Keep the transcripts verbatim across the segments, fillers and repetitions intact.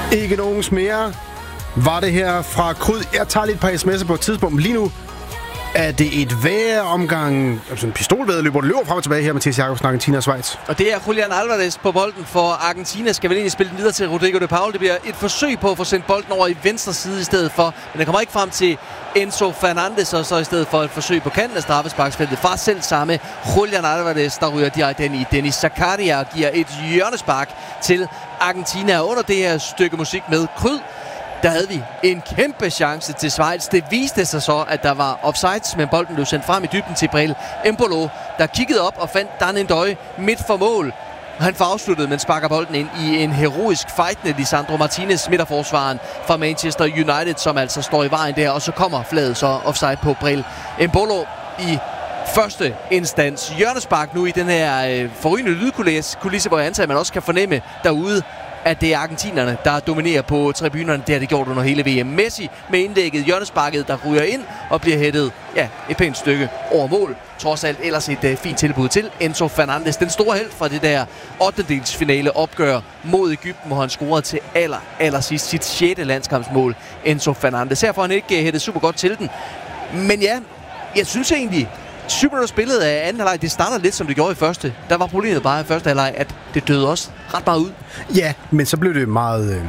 Ikke nogens mere. Var det her fra Kryd. Jeg tager lidt par sms'er på et tidspunkt. Lige nu er det et vejromgang, altså en pistolvæddeløb, hvor det løber frem og tilbage her, Mathias Jacobsen, Argentina og Schweiz. Og det er Julian Alvarez på bolden for Argentina. Skal vel egentlig spille den videre til Rodrigo de Paul. Det bliver et forsøg på at få sendt bolden over i venstre side i stedet for. Men den kommer ikke frem til Enzo Fernandez, og så i stedet for et forsøg på kanten af straffesparksfeltet fra selv samme Julian Alvarez, der ryger direkte ind i Denis Zakaria og giver et hjørnespark til Argentina. Under det her stykke musik med Kryd, der havde vi en kæmpe chance til Schweiz. Det viste sig så, at der var offsides, men bolden blev sendt frem i dybden til Breel Embolo, der kiggede op og fandt Dan Ndøy midt for mål. Han får afsluttet, men sparker bolden ind i en heroisk fightende Lisandro Martinez, midterforsvaren fra Manchester United, som altså står i vejen der. Og så kommer flaget så offside på Breel Embolo i første instans. Hjørnespark nu i den her øh, forrygende lydkulisse, hvor jeg antager, at man også kan fornemme derude, at det er argentinerne, der dominerer på tribunerne. Det har det gjort under hele V M. Messi med indlægget, hjørnesparket, der ryger ind og bliver hættet ja, et pænt stykke over mål. Trods alt ellers et uh, fint tilbud til Enzo Fernandez. Den store held fra det der ottendedelsfinale opgør mod Egypten, hvor han scorede til aller, aller sidst sit sjette landskampsmål. Enzo Fernandez. Her får han ikke uh, hættet super godt til den. Men ja, jeg synes egentlig, syv minutter spillet af anden halvleg, det starter lidt som det gjorde i første. Der var problemet bare i første halvleg, at det døde også ret meget ud. Ja, men så blev det meget øh,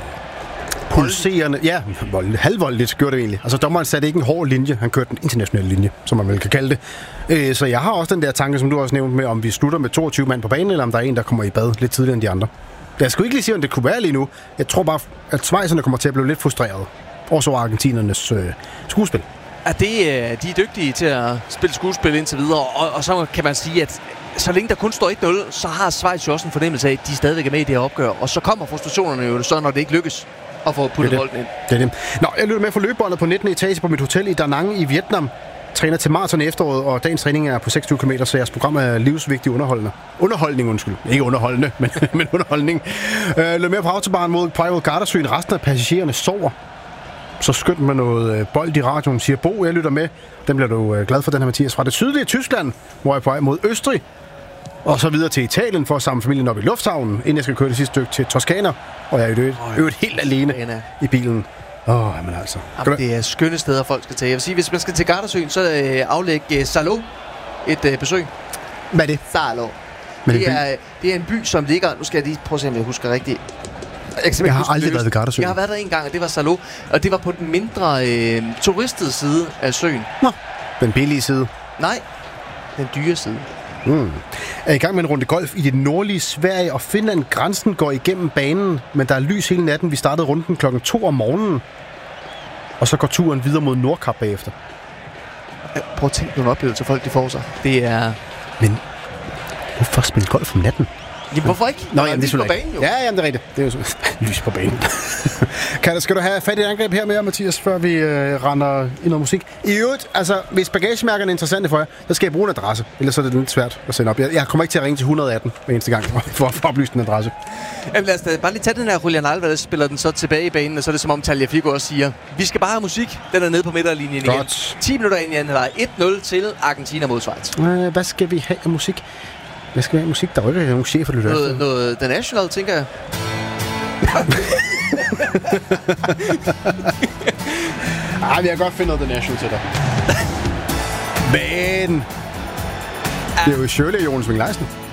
pulserende. Ja, vold, halvvoldeligt gjorde det egentlig. Altså dommeren satte ikke en hård linje, han kørte en international linje, som man vel kan kalde det. Øh, så jeg har også den der tanke, som du også nævnte med, om vi slutter med toogtyve mand på banen, eller om der er en, der kommer i bad lidt tidligere end de andre. Jeg skulle ikke lige sige, om det kunne være lige nu. Jeg tror bare, at schweizerne kommer til at blive lidt frustreret. Også over argentinernes øh, skuespil. At det, de er dygtige til at spille skuespil indtil videre, og, og så kan man sige, at så længe der kun står et nul, så har Schweiz jo også en fornemmelse af, at de stadigvæk er med i det her opgør, og så kommer frustrationerne jo så, når det ikke lykkes at få puttet bolden ind. Det er det. Nå, jeg lytter med for løbebåndet på nittende etage på mit hotel i Da Nang i Vietnam. Træner til maraton i efteråret, og dagens træning er på seksogtyve kilometer, så jeres program er livsvigtig underholdende. Underholdning, undskyld. Ikke underholdende, men, men underholdning. Uh, lidt mere på autobahn mod Private Gardasøen. Resten af passagererne sover. Så skønt med noget øh, bold i radioen, siger Bo. Jeg lytter med. Den bliver du øh, glad for, den her, Mathias. Fra det sydlige Tyskland, hvor jeg er på vej mod Østrig. Og så videre til Italien for at samle familien op i lufthavnen, inden jeg skal køre det sidste stykke til Toskana. Og jeg er jo øvrigt helt alene i bilen. Åh, oh, jamen altså. Jamen, det er skønne steder, folk skal tage. Jeg vil sige, hvis man skal til Gardasøen, så øh, aflæg øh, Salo et øh, besøg. Hvad er det? Salo. Det er, det er en by, som ligger... Nu skal jeg lige prøve at se, om jeg husker rigtigt. Jeg, jeg har aldrig været ved Gardasøen. Jeg har været der en gang, og det var Salo. Og det var på den mindre øh, turistede side af søen. Nå, den billige side. Nej, den dyre side. Mm. Er i gang med en runde golf i det nordlige Sverige og Finland. Grænsen går igennem banen, men der er lys hele natten. Vi startede runden klokken to om morgenen. Og så går turen videre mod Nordkap bagefter. Prøv at tænke nogle oplevelser, folk de får sig. Det er... Men hvorfor spille golf om natten? Jamen, hvorfor ikke? Nå, jamen, det er på banen, jo. Ja, jamen, det er rigtigt. Det er jo så... lys på banen. Kan, skal du have fat i et angreb her med, Mathias, før vi øh, render i noget musik? I øvrigt, altså, hvis bagagemærkerne er interessante for jer, så skal jeg bruge en adresse. Ellers er det lidt svært at sende op. Jeg, jeg kommer ikke til at ringe til et et atten hver eneste gang for at få oplyst en adresse. Jamen, lad os da bare lige tage den her Julian Alvarez, spiller den så tilbage i banen, og så er det som om Tagliafico også siger, vi skal bare have musik. Den er nede på midterlinjen igen. ti minutter ind i anden halvleg. et nul til Argentina mod Schweiz. Øh, hvad skal vi have af musik? Hvad skal vi have musik? Der er jo ikke nogen chefer, der lytter noget, noget The National, tænker jeg. Ej, vi har godt finde noget The National til dig. Men det er jo Shirley og Jonas Ving Leisen.